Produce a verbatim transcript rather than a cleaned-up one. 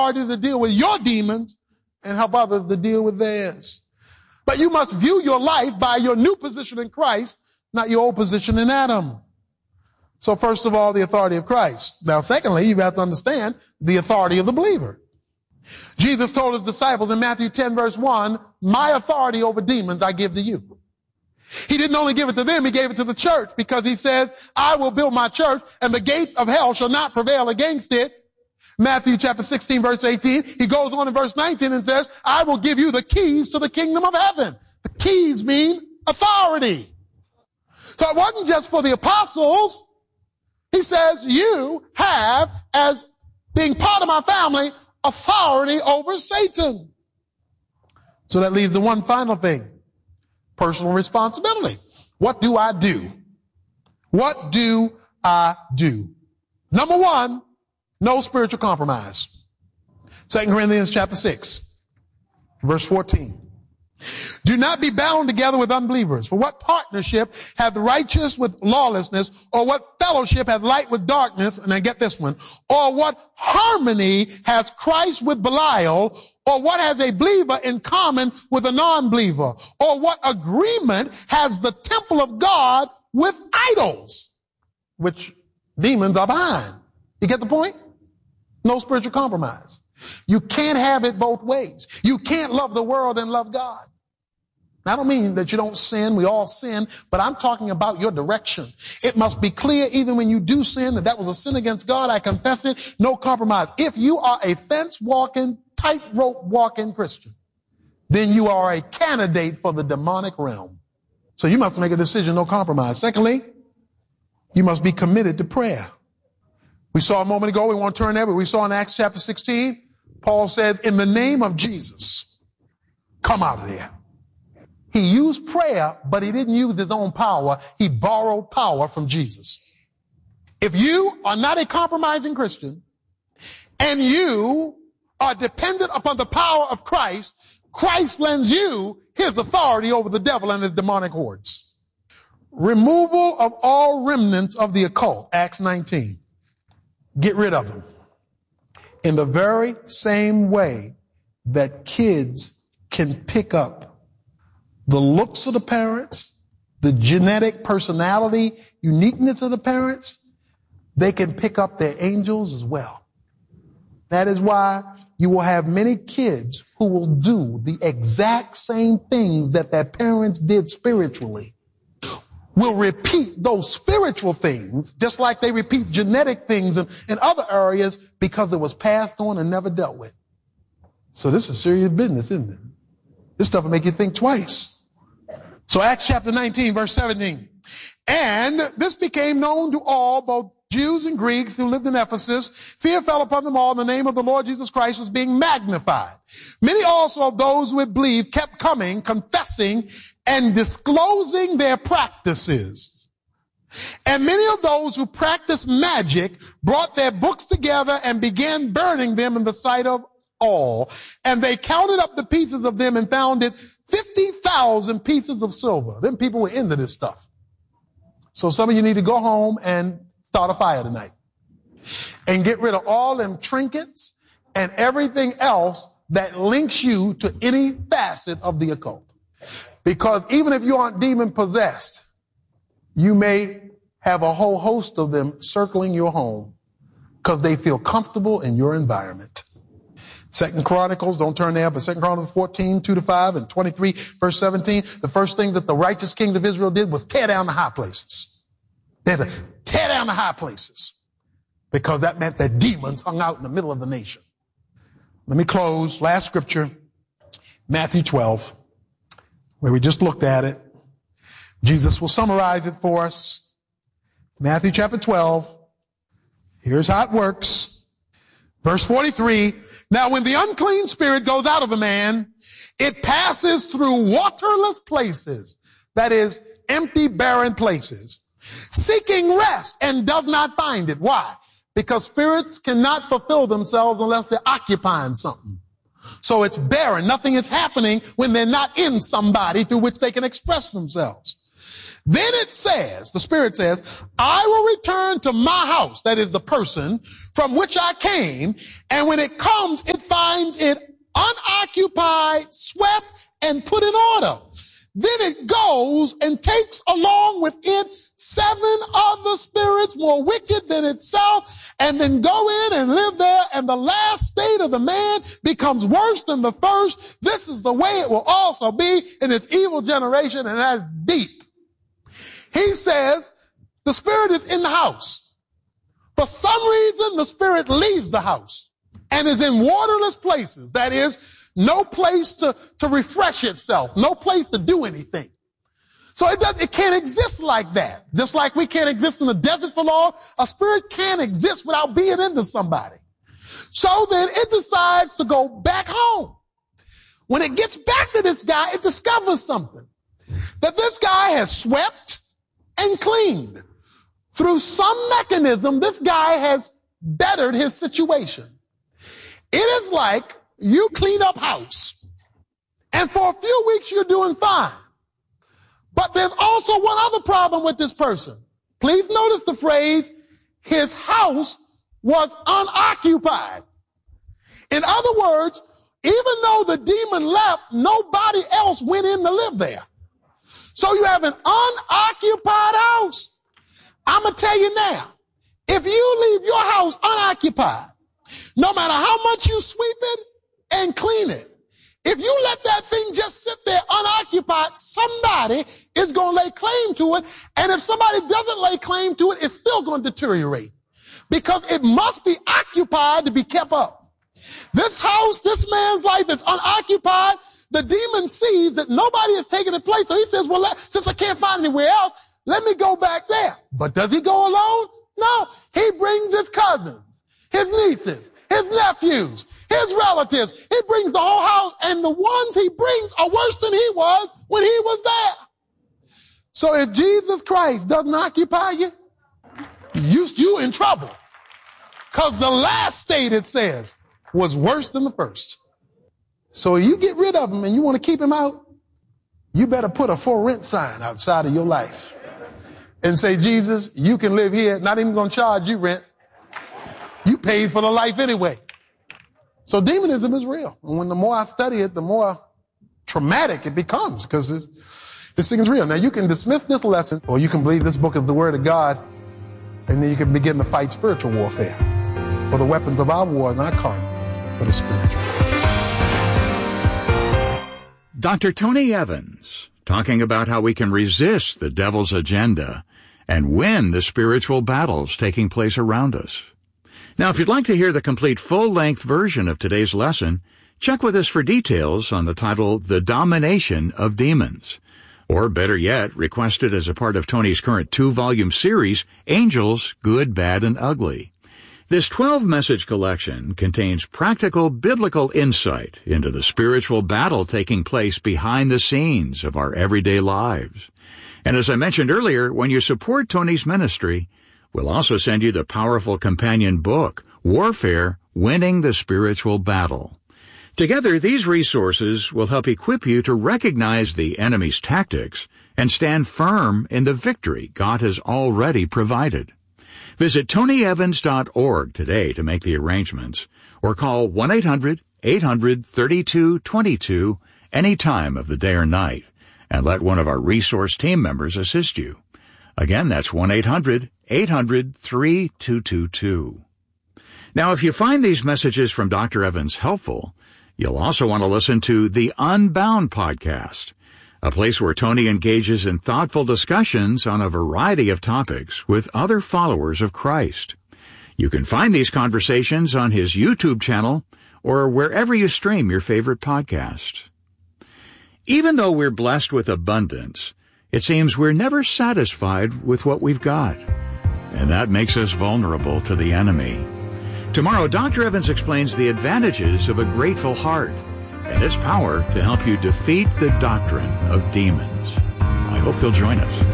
authority to deal with your demons and help others to deal with theirs. But you must view your life by your new position in Christ, not your old position in Adam. So first of all, the authority of Christ. Now, secondly, you have to understand the authority of the believer. Jesus told his disciples in Matthew ten, verse one, my authority over demons I give to you. He didn't only give it to them, he gave it to the church, because he says, I will build my church and the gates of hell shall not prevail against it. Matthew chapter sixteen, verse eighteen. He goes on in verse nineteen and says, I will give you the keys to the kingdom of heaven. The keys mean authority. So it wasn't just for the apostles. He says, you have, as being part of my family, authority over Satan. So that leaves the one final thing. Personal responsibility. What do I do? What do I do? Number one, no spiritual compromise. Second Corinthians chapter six, verse fourteen. Do not be bound together with unbelievers. For what partnership hath the righteous with lawlessness, or what fellowship hath light with darkness? And I get this one. Or what harmony has Christ with Belial? Or what has a believer in common with a non-believer? Or what agreement has the temple of God with idols, which demons are behind? You get the point? No spiritual compromise. You can't have it both ways. You can't love the world and love God. I don't mean that you don't sin. We all sin, but I'm talking about your direction. It must be clear even when you do sin that that was a sin against God. I confess it. No compromise. If you are a fence walking, tightrope walking Christian, then you are a candidate for the demonic realm. So you must make a decision, no compromise. Secondly, you must be committed to prayer. We saw a moment ago, we won't turn there, but we saw in Acts chapter sixteen, Paul said, in the name of Jesus, come out of there. He used prayer, but he didn't use his own power. He borrowed power from Jesus. If you are not a compromising Christian and you are dependent upon the power of Christ, Christ lends you his authority over the devil and his demonic hordes. Removal of all remnants of the occult, Acts nineteen. Get rid of them. In the very same way that kids can pick up the looks of the parents, the genetic personality, uniqueness of the parents, they can pick up their angels as well. That is why you will have many kids who will do the exact same things that their parents did spiritually, will repeat those spiritual things just like they repeat genetic things in, in other areas because it was passed on and never dealt with. So this is serious business, isn't it? This stuff will make you think twice. So Acts chapter nineteen, verse seventeen. And this became known to all, both Jews and Greeks who lived in Ephesus. Fear fell upon them all, and the name of the Lord Jesus Christ was being magnified. Many also of those who had believed kept coming, confessing, and disclosing their practices. And many of those who practiced magic brought their books together and began burning them in the sight of all. And they counted up the pieces of them and found it fifty thousand pieces of silver. Them people were into this stuff. So some of you need to go home and start a fire tonight and get rid of all them trinkets and everything else that links you to any facet of the occult. Because even if you aren't demon possessed, you may have a whole host of them circling your home because they feel comfortable in your environment. Second Chronicles, don't turn there, but Second Chronicles fourteen, two to five, and twenty-three, verse seventeen, the first thing that the righteous kings of Israel did was tear down the high places. They had to tear down the high places because that meant that demons hung out in the middle of the nation. Let me close. Last scripture, Matthew twelve, where we just looked at it. Jesus will summarize it for us. Matthew chapter twelve. Here's how it works. Verse forty-three, now when the unclean spirit goes out of a man, it passes through waterless places, that is, empty, barren places, seeking rest and does not find it. Why? Because spirits cannot fulfill themselves unless they're occupying something. So it's barren. Nothing is happening when they're not in somebody through which they can express themselves. Then it says, the Spirit says, I will return to my house, that is the person from which I came, and when it comes, it finds it unoccupied, swept, and put in order. Then it goes and takes along with it seven other spirits more wicked than itself, and then go in and live there, and the last state of the man becomes worse than the first. This is the way it will also be in this evil generation, and that's deep. He says the spirit is in the house. For some reason, the spirit leaves the house and is in waterless places. That is, no place to, to refresh itself, no place to do anything. So it does, it can't exist like that. Just like we can't exist in the desert for long, a spirit can't exist without being into somebody. So then it decides to go back home. When it gets back to this guy, it discovers something. That this guy has swept and cleaned. Through some mechanism, this guy has bettered his situation. It is like you clean up house, and for a few weeks you're doing fine. But there's also one other problem with this person. Please notice the phrase, his house was unoccupied. In other words, even though the demon left, nobody else went in to live there. So you have an unoccupied house. I'm going to tell you now, if you leave your house unoccupied, no matter how much you sweep it and clean it, if you let that thing just sit there unoccupied, somebody is going to lay claim to it. And if somebody doesn't lay claim to it, it's still going to deteriorate because it must be occupied to be kept up. This house, this man's life is unoccupied. The demon sees that nobody is taking its place. So he says, well, let, since I can't find anywhere else, let me go back there. But does he go alone? No. He brings his cousins, his nieces, his nephews, his relatives. He brings the whole house, and the ones he brings are worse than he was when he was there. So if Jesus Christ doesn't occupy you, you, you in trouble. Because the last state, it says, was worse than the first. So you get rid of him and you want to keep him out, you better put a for rent sign outside of your life and say, Jesus, you can live here, not even going to charge you rent. You paid for the life anyway. So demonism is real. And when the more I study it, the more traumatic it becomes because this thing is real. Now you can dismiss this lesson or you can believe this book is the word of God and then you can begin to fight spiritual warfare. For the weapons of our war are not carnal, but are spiritual. Doctor Tony Evans, talking about how we can resist the devil's agenda and win the spiritual battles taking place around us. Now, if you'd like to hear the complete full-length version of today's lesson, check with us for details on the title, The Domination of Demons. Or better yet, request it as a part of Tony's current two-volume series, Angels, Good, Bad, and Ugly. This twelve-message collection contains practical biblical insight into the spiritual battle taking place behind the scenes of our everyday lives. And as I mentioned earlier, when you support Tony's ministry, we'll also send you the powerful companion book, Warfare, Winning the Spiritual Battle. Together, these resources will help equip you to recognize the enemy's tactics and stand firm in the victory God has already provided. Visit tony evans dot org today to make the arrangements, or call one eight hundred eight hundred thirty-two twenty-two any time of the day or night, and let one of our resource team members assist you. Again, that's one eight hundred eight hundred thirty-two twenty-two. Now, if you find these messages from Doctor Evans helpful, you'll also want to listen to the Unbound podcast, a place where Tony engages in thoughtful discussions on a variety of topics with other followers of Christ. You can find these conversations on his YouTube channel or wherever you stream your favorite podcasts. Even though we're blessed with abundance, it seems we're never satisfied with what we've got, and that makes us vulnerable to the enemy. Tomorrow, Doctor Evans explains the advantages of a grateful heart and its power to help you defeat the doctrine of demons. I hope you'll join us.